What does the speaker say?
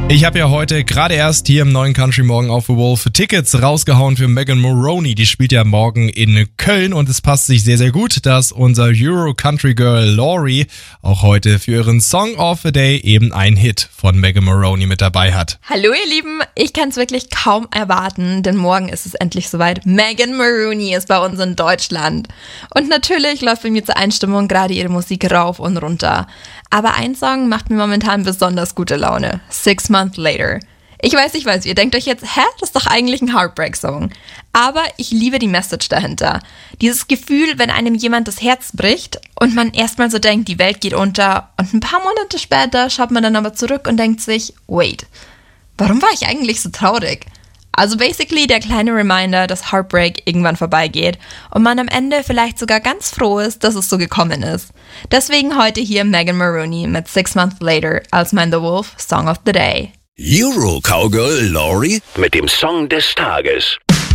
Ich habe ja heute gerade erst hier im neuen Country Morgen auf The Wolf Tickets rausgehauen für Megan Moroney. Die spielt ja morgen in Köln und es passt sich sehr, sehr gut, dass unser Euro Country Girl Laurie auch heute für ihren Song of the Day eben einen Hit von Megan Moroney mit dabei hat. Hallo ihr Lieben, ich kann es wirklich kaum erwarten, denn morgen ist es endlich soweit. Megan Moroney ist bei uns in Deutschland. Und natürlich läuft bei mir zur Einstimmung gerade ihre Musik rauf und runter. Aber ein Song macht mir momentan besonders gute Laune. 6 Months Later. Ich weiß, ihr denkt euch jetzt, das ist doch eigentlich ein Heartbreak-Song. Aber ich liebe die Message dahinter. Dieses Gefühl, wenn einem jemand das Herz bricht und man erstmal so denkt, die Welt geht unter und ein paar Monate später schaut man dann aber zurück und denkt sich, wait, warum war ich eigentlich so traurig? Also basically der kleine Reminder, dass Heartbreak irgendwann vorbeigeht und man am Ende vielleicht sogar ganz froh ist, dass es so gekommen ist. Deswegen heute hier Megan Moroney mit 6 Months Later als mein The Wolf Song of the Day. Euro Cowgirl Laurie mit dem Song des Tages.